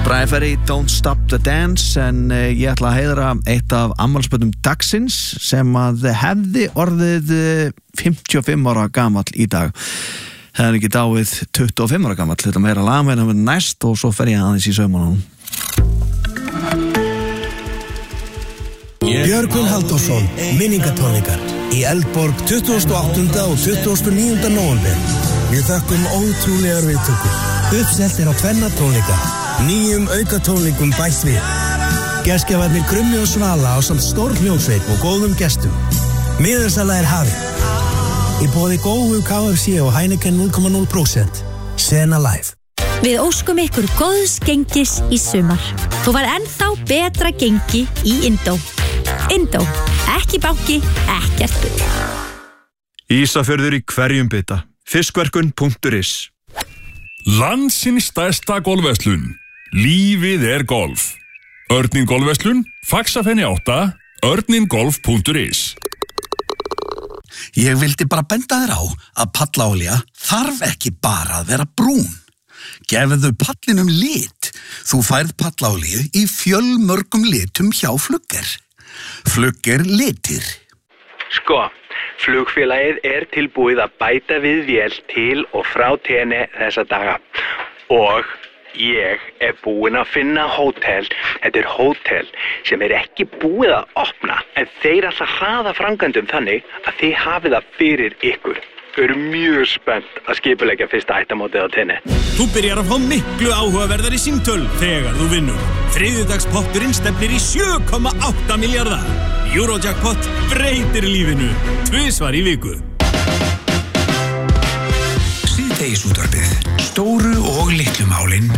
Bryan Ferry, Don't Stop the Dance, en ég ætla að heiðra eitt af afmælisbörnum dagsins sem að hefði orðið 55 ára gamall í dag. Það er ekki dáið 25 ára gamall, þetta meira lag með næst og svo fer ég aðeins í saumunum. Björgvin Halldórsson, minningatónleikar í Eldborg 28. og 29. nóvember. Við þakkum ótrúlegar viðtökur. Uppselt á tvenna tónleika. 9 aukatónleikum bætt við. Gestgjafarnir Krummi og Svala ásamt stór hljómsveit og góðum gestum. Miðasala hafin. Í boði góðu KFC og Heineken 0,0%. Sena Live. Við óskum ykkur góðs gengis í sumar. Þú var ennþá betra gengi í Indó. Indó, ekki banki, ekkert bull. Ísafjörður í hverjum bita. Fiskverkun.is. Landsins stærsta golfverslun. Lífið er golf. Örnin golfverslun, Faxafenni 8, örningolf.is. Ég vildi bara benda þér á að pallaolía þarf ekki bara að vera brún. Gefðu pallinum lit. Þú færð pallaolíu í fjölmörgum litum hjá Flugger. Flugger litir. Sko, flugfélagið tilbúið að bæta við vél til og frá Tenni þessa daga. Og ég búinn að finna hótel. Þetta hótel sem ekki búið að opna, en þeir ætla að hraða framkvæmdum þannig að þið hafið það fyrir ykkur. Þau eru mjög spennt að skipuleggja fyrsta ættamótið á Tenni. Þú byrjar að fá miklu áhugaverðari símtöl þegar þú vinnur. Þriðjudagspotturinn stefnir í 7,8 milljarða. Eurojackpot breytir lífinu. 2 svar í viku. Síðdegisútvarpið. Stóru og litlu málin